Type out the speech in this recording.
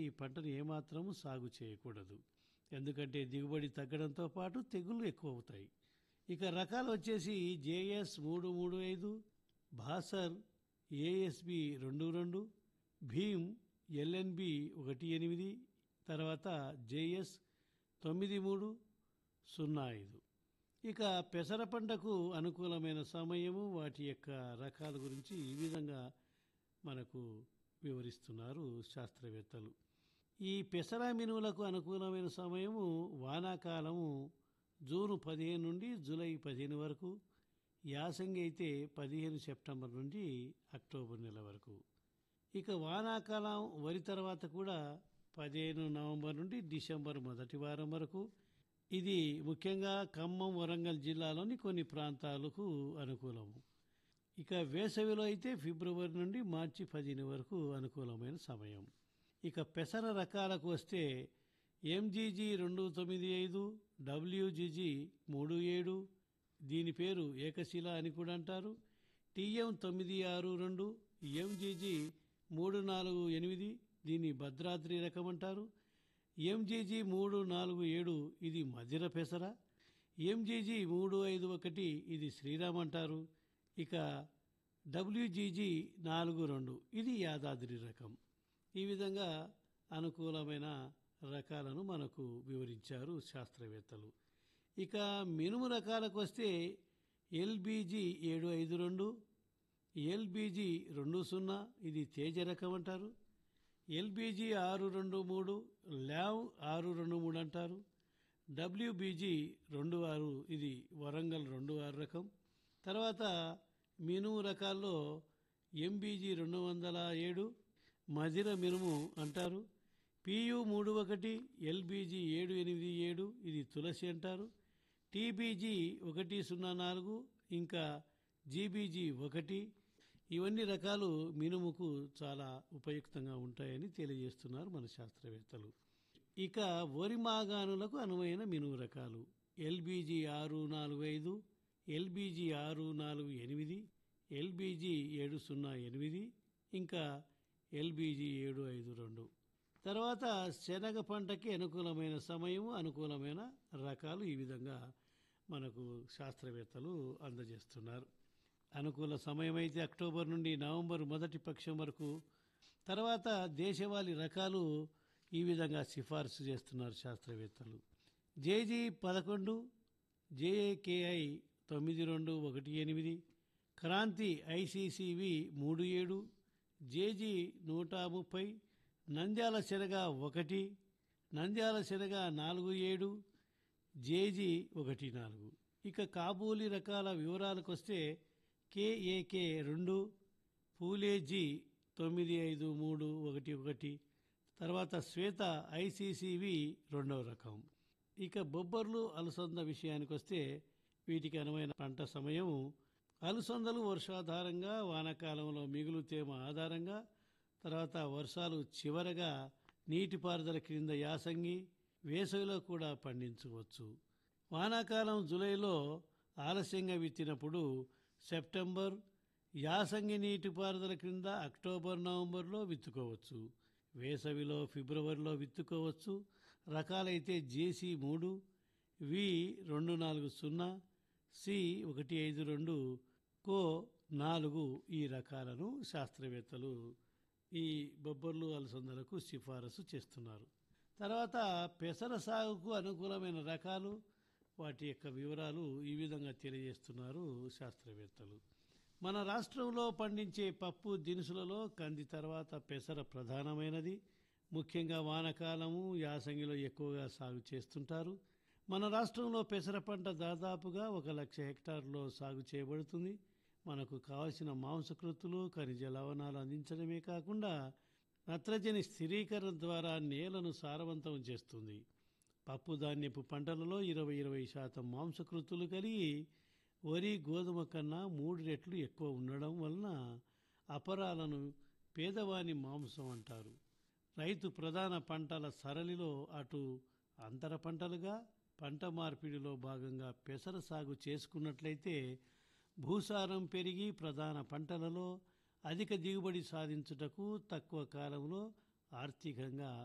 ఈ పంటను ఏమాత్రము సాగు చేయకూడదు. ఎందుకంటే దిగుబడి తగ్గడంతో పాటు తెగుళ్ళు ఎక్కువ అవుతాయి. ఇక రకాలు వచ్చేసి జేఎస్ 335, భాసర్ ఏఎస్బి 22, భీమ్ ఎల్ఎన్బి 18, తర్వాత జేఎస్ 9305. ఇక పెసర పంటకు అనుకూలమైన సమయము, వాటి యొక్క రకాల గురించి ఈ విధంగా మనకు వివరిస్తున్నారు శాస్త్రవేత్తలు. ఈ పెసర మినువులకు అనుకూలమైన సమయము వానాకాలము జూన్ 15 నుండి జూలై 15 వరకు, యాసంగి అయితే 15 సెప్టెంబర్ నుండి అక్టోబర్ నెల వరకు. ఇక వానాకాలం వరి తర్వాత కూడా 15 నవంబర్ నుండి డిసెంబర్ మొదటి వారం వరకు. ఇది ముఖ్యంగా ఖమ్మం, వరంగల్ జిల్లాలోని కొన్ని ప్రాంతాలకు అనుకూలము. ఇక వేసవిలో అయితే ఫిబ్రవరి నుండి మార్చి 15 వరకు అనుకూలమైన సమయం. ఇక పెసర రకాలకు వస్తే ఎంజీజీ 295, డబ్ల్యూజీజీ 37, దీని పేరు ఏకశిల అని కూడా అంటారు. టీఎం 962, ఎంజీజీ 348, దీన్ని భద్రాద్రి రకం అంటారు. ఎంజీజీ 347, ఇది మధిర పెసర. ఎంజీజీ 351, ఇది శ్రీరామ్ అంటారు. ఇక డబ్ల్యూజీజీ 42, ఇది యాదాద్రి రకం. ఈ విధంగా అనుకూలమైన రకాలను మనకు వివరించారు శాస్త్రవేత్తలు. ఇక మినుము రకాలకు వస్తే ఎల్బీజీ 752, ఎల్బీజీ 20, ఇది తేజ రకం అంటారు. ఎల్బీజీ 623, ల్యావ్ 623 అంటారు. డబ్ల్యూబీజీ 26, ఇది వరంగల్ 26 రకం. తర్వాత మినుము రకాల్లో ఎంబీజీ 207, మధిర మినుము అంటారు. పియు 31, ఎల్బీజీ 787, ఇది తులసి అంటారు. టీబీజీ 104, ఇంకా జీబీజీ 1, ఇవన్నీ రకాలు మినుముకు చాలా ఉపయుక్తంగా ఉంటాయని తెలియజేస్తున్నారు మన శాస్త్రవేత్తలు. ఇక వరి మాగాణులకు అనువైన మినుము రకాలు ఎల్బీజీ 645, ఎల్బీజీ 648, ఎల్బీజీ 708, ఇంకా ఎల్బీజీ 752. తర్వాత శనగ పంటకి అనుకూలమైన సమయము, అనుకూలమైన రకాలు ఈ విధంగా మనకు శాస్త్రవేత్తలు అందజేస్తున్నారు. అనుకూల సమయం అయితే అక్టోబర్ నుండి నవంబర్ మొదటి పక్షం వరకు. తర్వాత దేశవాళీ రకాలు ఈ విధంగా సిఫార్సు చేస్తున్నారు శాస్త్రవేత్తలు. JG 11, JAKI 9218, Kranti ఐసీసీవి 37, JG 130, Nandyal శనగ 1, నంద్యాల శనగ 47, జేజీ 14. ఇక కాబూలి రకాల వివరాలకు వస్తే కేఏకే 2, పూలేజీ 95311, తర్వాత శ్వేత ఐసీసీవి 2వ రకం. ఇక బొబ్బర్లు అలసంద విషయానికి వస్తే వీటికి అనువైన పంట సమయం అలసందలు వర్షాధారంగా, వానాకాలంలో మిగులు తేమ ఆధారంగా, తర్వాత వర్షాలు చివరగా నీటిపారుదల క్రింద యాసంగి, వేసవిలో కూడా పండించవచ్చు. వానాకాలం జూలైలో ఆలస్యంగా విత్తినప్పుడు సెప్టెంబర్, యాసంగి నీటిపారుదల క్రింద అక్టోబర్, నవంబర్లో విత్తుకోవచ్చు. వేసవిలో ఫిబ్రవరిలో విత్తుకోవచ్చు. రకాలైతే జేసీ 3, వి 240, సి 152, కో 4, ఈ రకాలను శాస్త్రవేత్తలు ఈ బొబ్బర్లు అలసందలకు సిఫారసు చేస్తున్నారు. తర్వాత పెసర సాగుకు అనుకూలమైన రకాలు, వాటి యొక్క వివరాలు ఈ విధంగా తెలియజేస్తున్నారు శాస్త్రవేత్తలు. మన రాష్ట్రంలో పండించే పప్పు దినుసులలో కంది తర్వాత పెసర ప్రధానమైనది. ముఖ్యంగా వానాకాలము, యాసంగిలో ఎక్కువగా సాగు చేస్తుంటారు. మన రాష్ట్రంలో పెసర పంట దాదాపుగా 1,00,000 హెక్టార్లో సాగు చేయబడుతుంది. మనకు కావలసిన మాంసకృతులు, ఖనిజ లవణాలు అందించడమే కాకుండా నత్రజని స్థిరీకరణ ద్వారా నేలను సారవంతం చేస్తుంది. పప్పు ధాన్యపు పంటలలో 20% మాంసకృతులు కలిగి వరి, గోధుమ కన్నా 3 రెట్లు ఎక్కువ ఉండడం వలన అపరాలను పేదవాని మాంసం అంటారు. రైతు ప్రధాన పంటల సరళిలో అటు అంతర పంటలుగా, పంట మార్పిడిలో భాగంగా పెసర సాగు చేసుకున్నట్లయితే భూసారం పెరిగి ప్రధాన పంటలలో అధిక దిగుబడి సాధించుటకు తక్కువ కాలంలో ఆర్థికంగా